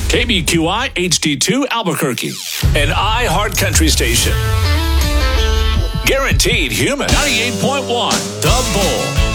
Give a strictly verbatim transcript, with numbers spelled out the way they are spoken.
K B Q I H D two Albuquerque, an iHeart Country station. Guaranteed Human, ninety-eight point one, The Bull.